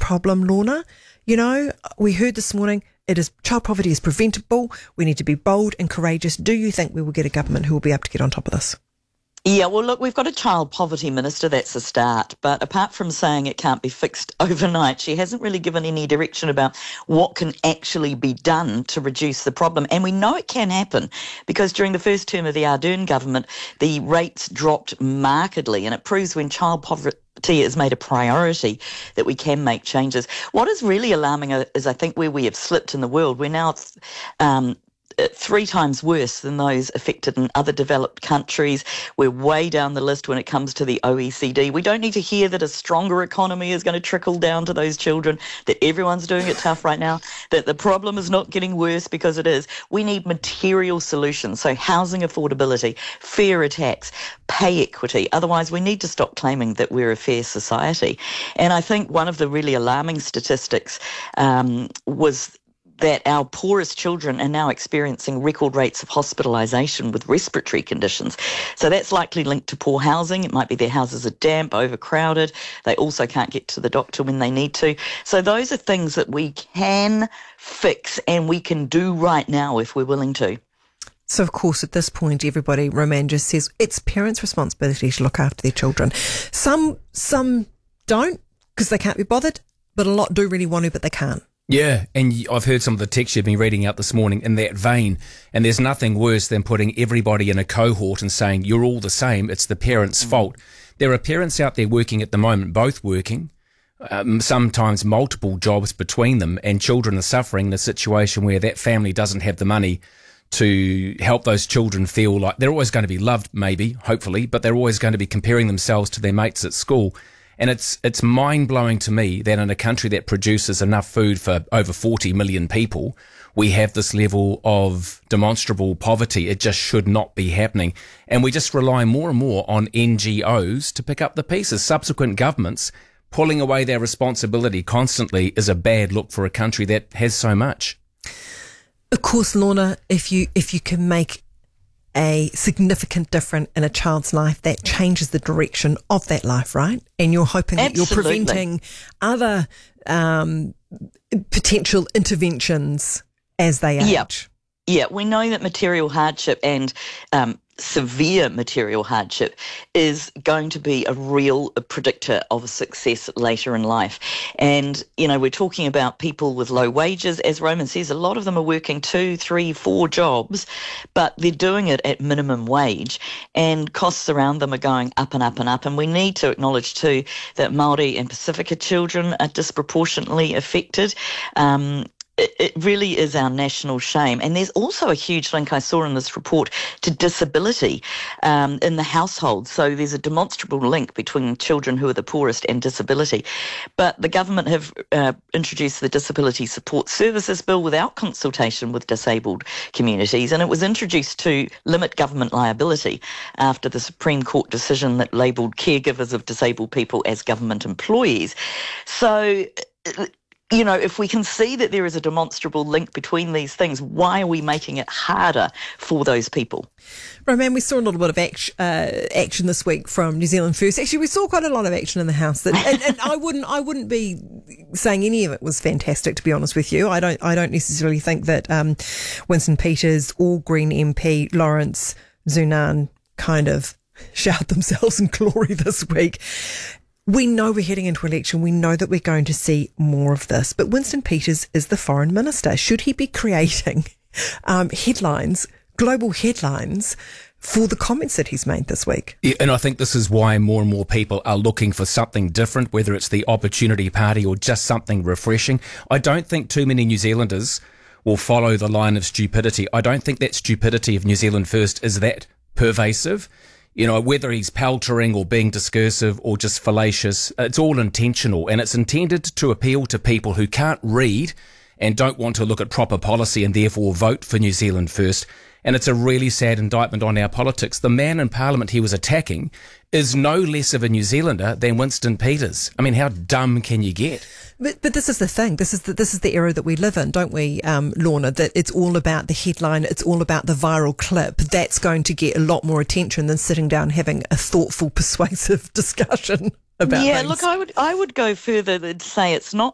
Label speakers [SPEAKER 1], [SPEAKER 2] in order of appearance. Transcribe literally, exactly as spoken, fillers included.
[SPEAKER 1] problem, Lorna. You know, we heard this morning, it is child poverty is preventable. We need to be bold and courageous. Do you think we will get a government who will be able to get on top of this?
[SPEAKER 2] Yeah, well, look, we've got a child poverty minister, that's a start. But apart from saying it can't be fixed overnight, she hasn't really given any direction about what can actually be done to reduce the problem. And we know it can happen because during the first term of the Ardern government, the rates dropped markedly, and it proves when child poverty is made a priority that we can make changes. What is really alarming is I think where we have slipped in the world. We're now um, three times worse than those affected in other developed countries. We're way down the list when it comes to the O E C D. We don't need to hear that a stronger economy is going to trickle down to those children, that everyone's doing it tough right now, that the problem is not getting worse because it is. We need material solutions, so housing affordability, fairer tax, pay equity. Otherwise, we need to stop claiming that we're a fair society. And I think one of the really alarming statistics um, was that our poorest children are now experiencing record rates of hospitalisation with respiratory conditions. So that's likely linked to poor housing. It might be their houses are damp, overcrowded. They also can't get to the doctor when they need to. So those are things that we can fix and we can do right now if we're willing to.
[SPEAKER 1] So, of course, at this point, everybody, Roman just says it's parents' responsibility to look after their children. Some, some don't because they can't be bothered, but a lot do really want to, but they can't.
[SPEAKER 3] Yeah, and I've heard some of the text you've been reading out this morning in that vein, and there's nothing worse than putting everybody in a cohort and saying, you're all the same, it's the parents' mm. fault. There are parents out there working at the moment, both working, um, sometimes multiple jobs between them, and children are suffering in a situation where that family doesn't have the money to help those children feel like they're always going to be loved, maybe, hopefully, but they're always going to be comparing themselves to their mates at school. And it's it's mind-blowing to me that in a country that produces enough food for over forty million people, we have this level of demonstrable poverty. It just should not be happening. And we just rely more and more on N G Os to pick up the pieces. Subsequent governments pulling away their responsibility constantly is a bad look for a country that has so much.
[SPEAKER 1] Of course, Lorna, if you if you can make a significant difference in a child's life, that changes the direction of that life, right? And you're hoping that
[SPEAKER 2] Absolutely.
[SPEAKER 1] You're preventing other um, potential interventions as they age.
[SPEAKER 2] Yep. Yeah, we know that material hardship and um, severe material hardship is going to be a real predictor of success later in life. And, you know, we're talking about people with low wages. As Roman says, a lot of them are working two, three, four jobs, but they're doing it at minimum wage, and costs around them are going up and up and up. And we need to acknowledge too that Māori and Pacifica children are disproportionately affected. Um, It really is our national shame. And there's also a huge link I saw in this report to disability um, in the household. So there's a demonstrable link between children who are the poorest and disability. But the government have uh, introduced the Disability Support Services Bill without consultation with disabled communities. And it was introduced to limit government liability after the Supreme Court decision that labelled caregivers of disabled people as government employees. So, you know, if we can see that there is a demonstrable link between these things, why are we making it harder for those people?
[SPEAKER 1] Roman, we saw a little bit of action, uh, action this week from New Zealand First. Actually, we saw quite a lot of action in the House. That, and, and I wouldn't, I wouldn't be saying any of it was fantastic, to be honest with you. I don't, I don't necessarily think that um, Winston Peters or Green M P Lawrence Zunaan kind of showered themselves in glory this week. We know we're heading into election. We know that we're going to see more of this. But Winston Peters is the foreign minister. Should he be creating um, headlines, global headlines, for the comments that he's made this week?
[SPEAKER 3] Yeah, and I think this is why more and more people are looking for something different, whether it's the Opportunity Party or just something refreshing. I don't think too many New Zealanders will follow the line of stupidity. I don't think that stupidity of New Zealand First is that pervasive. You know, whether he's peltering or being discursive or just fallacious, it's all intentional, and it's intended to appeal to people who can't read and don't want to look at proper policy and therefore vote for New Zealand First. And it's a really sad indictment on our politics. The man in Parliament he was attacking is no less of a New Zealander than Winston Peters. I mean, how dumb can you get?
[SPEAKER 1] But but this is the thing. This is the, this is the era that we live in, don't we, um, Lorna? That it's all about the headline. It's all about the viral clip. That's going to get a lot more attention than sitting down having a thoughtful, persuasive discussion about
[SPEAKER 2] yeah,
[SPEAKER 1] things.
[SPEAKER 2] look, I would I would go further than say it's not